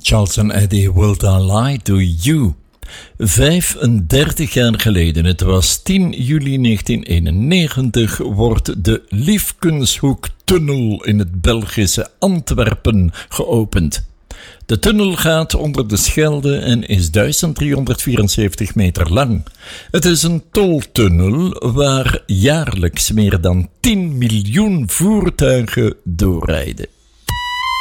Charles and Eddie, Will I Lie to You? 35 jaar geleden, het was 10 juli 1991, wordt de Liefkenshoektunnel in het Belgische Antwerpen geopend. De tunnel gaat onder de Schelde en is 1374 meter lang. Het is een toltunnel waar jaarlijks meer dan 10 miljoen voertuigen doorrijden.